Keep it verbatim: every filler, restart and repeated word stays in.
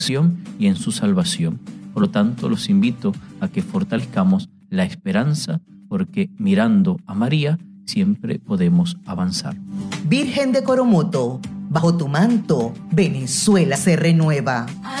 y en su salvación. Por lo tanto, los invito a que fortalezcamos la esperanza, porque mirando a María siempre podemos avanzar. Virgen de Coromoto, bajo tu manto, Venezuela se renueva.